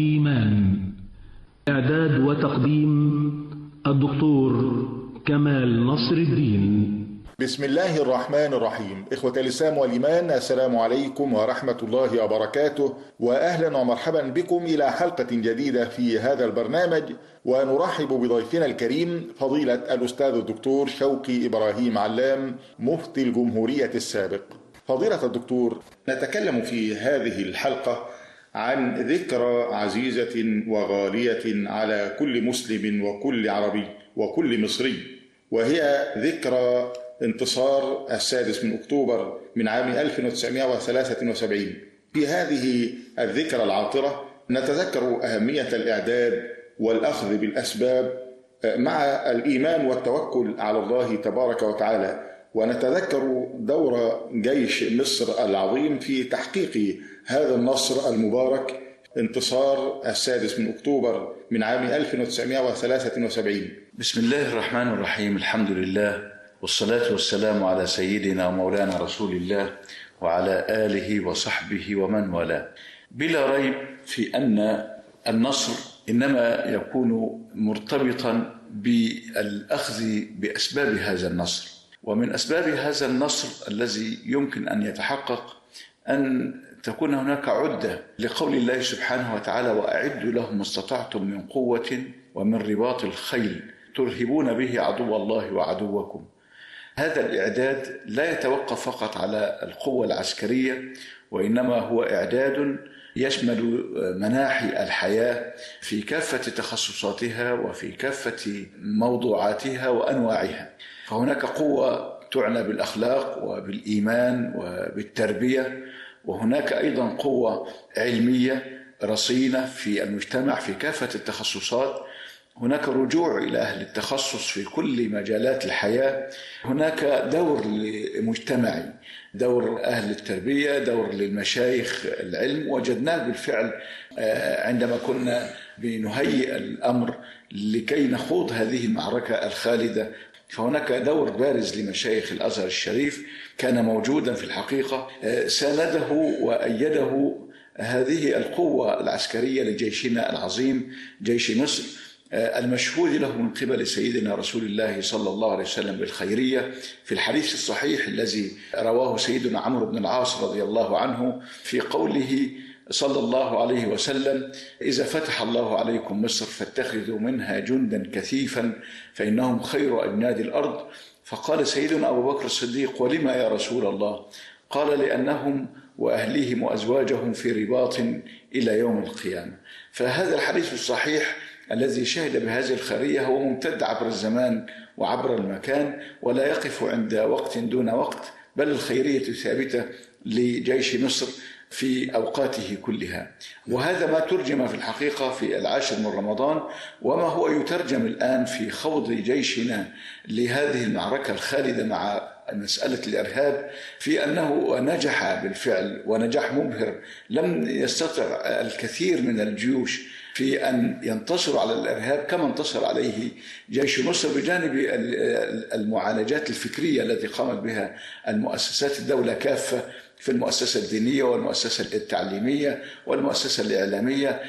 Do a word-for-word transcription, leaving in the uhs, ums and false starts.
إيمان. إعداد وتقديم الدكتور كمال نصر الدين. بسم الله الرحمن الرحيم. إخوة الإسلام والإيمان، السلام عليكم ورحمة الله وبركاته، وأهلا ومرحبا بكم إلى حلقة جديدة في هذا البرنامج، ونرحب بضيفنا الكريم فضيلة الأستاذ الدكتور شوقي إبراهيم علام، مفتي الجمهورية السابق. فضيلة الدكتور، نتكلم في هذه الحلقة عن ذكرى عزيزة وغالية على كل مسلم وكل عربي وكل مصري، وهي ذكرى انتصار السادس من أكتوبر من عام ألف وتسعمائة وثلاثة وسبعين. في هذه الذكرى العاطرة نتذكر أهمية الإعداد والأخذ بالأسباب مع الإيمان والتوكل على الله تبارك وتعالى، ونتذكر دور جيش مصر العظيم في تحقيق هذا النصر المبارك، انتصار السادس من أكتوبر من عام ألف وتسعمائة وثلاثة وسبعين. بسم الله الرحمن الرحيم. الحمد لله والصلاة والسلام على سيدنا ومولانا رسول الله وعلى آله وصحبه ومن والاه. بلا ريب في أن النصر إنما يكون مرتبطا بالأخذ بأسباب هذا النصر، ومن أسباب هذا النصر الذي يمكن أن يتحقق أن تكون هناك عدة لقول الله سبحانه وتعالى: وأعدوا لهم ما استطعتم من قوة ومن رباط الخيل ترهبون به عدو الله وعدوكم. هذا الإعداد لا يتوقف فقط على القوة العسكرية، وإنما هو إعداد يشمل مناحي الحياة في كافة تخصصاتها وفي كافة موضوعاتها وأنواعها. فهناك قوة تعنى بالأخلاق وبالإيمان وبالتربية، وهناك أيضا قوة علمية رصينة في المجتمع في كافة التخصصات. هناك رجوع إلى أهل التخصص في كل مجالات الحياة. هناك دور مجتمعي، دور أهل التربية، دور للمشايخ العلم، وجدناه بالفعل عندما كنا بنهيئ الأمر لكي نخوض هذه المعركة الخالدة. فهناك دور بارز لمشايخ الأزهر الشريف كان موجودا في الحقيقة، سانده وأيده هذه القوة العسكرية لجيشنا العظيم جيش مصر، المشهود له من قبل سيدنا رسول الله صلى الله عليه وسلم بالخيرية في الحديث الصحيح الذي رواه سيدنا عمرو بن العاص رضي الله عنه في قوله صلى الله عليه وسلم: إذا فتح الله عليكم مصر فاتخذوا منها جندا كثيفا فإنهم خير أجناد الأرض. فقال سيدنا أبو بكر الصديق: ولما يا رسول الله؟ قال: لأنهم وأهليهم وأزواجهم في رباط إلى يوم القيامة. فهذا الحديث الصحيح الذي شهد بهذه الخيرية هو ممتد عبر الزمان وعبر المكان، ولا يقف عند وقت دون وقت، بل الخيرية ثابتة لجيش مصر في أوقاته كلها. وهذا ما ترجم في الحقيقة في العاشر من رمضان، وما هو يترجم الآن في خوض جيشنا لهذه المعركة الخالدة مع مسألة الإرهاب، في أنه نجح بالفعل ونجاح مبهر. لم يستطع الكثير من الجيوش في أن ينتصروا على الإرهاب كما انتصر عليه جيش مصر، بجانب المعالجات الفكرية التي قامت بها المؤسسات الدولة كافة، في المؤسسة الدينية والمؤسسة التعليمية والمؤسسة الإعلامية.